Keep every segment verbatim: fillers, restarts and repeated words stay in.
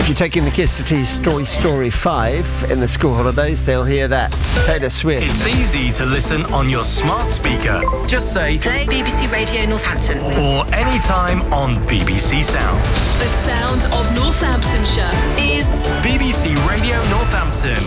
If you're taking the kids to teach Toy Story five in the school holidays, they'll hear that. Taylor Swift. It's easy to listen on your smart speaker. Just say, play B B C Radio Northampton. Or anytime on B B C Sounds. The sound of Northamptonshire is B B C Radio Northampton.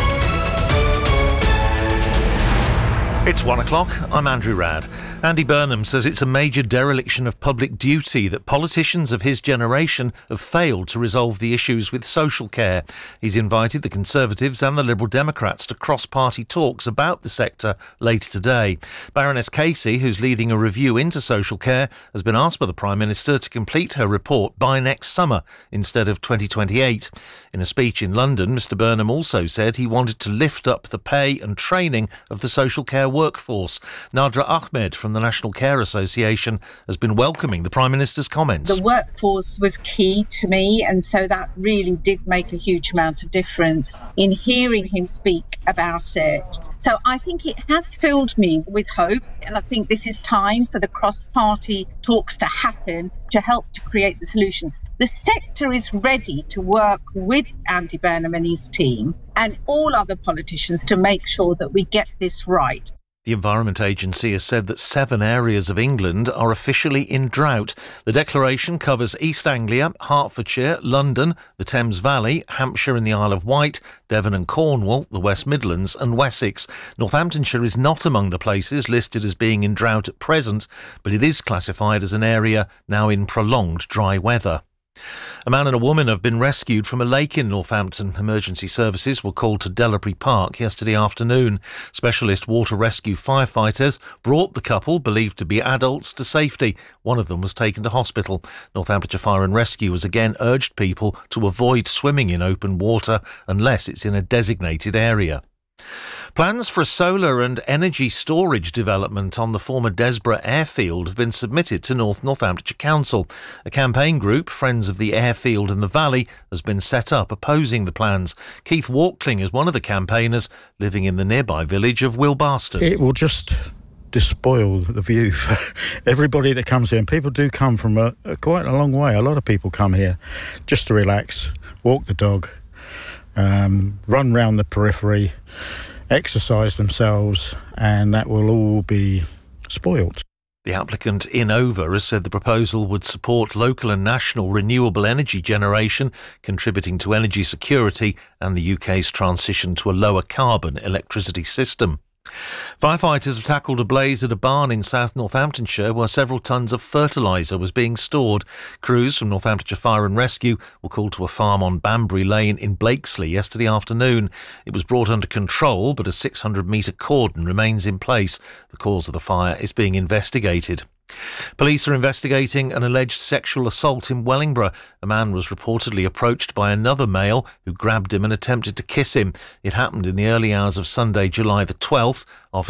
It's one o'clock. I'm Andrew Radd. Andy Burnham says it's a major dereliction of public duty that politicians of his generation have failed to resolve the issues with social care. He's invited the Conservatives and the Liberal Democrats to cross-party talks about the sector later today. Baroness Casey, who's leading a review into social care, has been asked by the Prime Minister to complete her report by next summer instead of twenty twenty-eight. In a speech in London, Mr Burnham also said he wanted to lift up the pay and training of the social care workforce. Nadra Ahmed from the National Care Association has been welcoming the Prime Minister's comments. The workforce was key to me, and so that really did make a huge amount of difference in hearing him speak about it. So I think it has filled me with hope, and I think this is time for the cross-party talks to happen to help to create the solutions. The sector is ready to work with Andy Burnham and his team and all other politicians to make sure that we get this right. The Environment Agency has said that seven areas of England are officially in drought. The declaration covers East Anglia, Hertfordshire, London, the Thames Valley, Hampshire and the Isle of Wight, Devon and Cornwall, the West Midlands and Wessex. Northamptonshire is not among the places listed as being in drought at present, but it is classified as an area now in prolonged dry weather. A man and a woman have been rescued from a lake in Northampton. Emergency services were called to Delabury Park yesterday afternoon. Specialist water rescue firefighters brought the couple, believed to be adults, to safety. One of them was taken to hospital. Northamptonshire Fire and Rescue has again urged people to avoid swimming in open water unless it's in a designated area. Plans for a solar and energy storage development on the former Desborough airfield have been submitted to North Northamptonshire Council. A campaign group, Friends of the Airfield and the Valley, has been set up opposing the plans. Keith Walkling is one of the campaigners living in the nearby village of Wilbarston. It will just despoil the view for everybody that comes here. And people do come from a, a, quite a long way. A lot of people come here just to relax, walk the dog, um, run round the periphery, exercise themselves, and that will all be spoilt. The applicant, Innova, has said the proposal would support local and national renewable energy generation, contributing to energy security and the U K's transition to a lower carbon electricity system. Firefighters have tackled a blaze at a barn in South Northamptonshire where several tonnes of fertiliser was being stored. Crews from Northamptonshire Fire and Rescue were called to a farm on Banbury Lane in Blakesley yesterday afternoon. It was brought under control, but a six hundred metre cordon remains in place. The cause of the fire is being investigated. Police are investigating an alleged sexual assault in Wellingborough. A man was reportedly approached by another male who grabbed him and attempted to kiss him. It happened in the early hours of Sunday, July the twelfth. Officers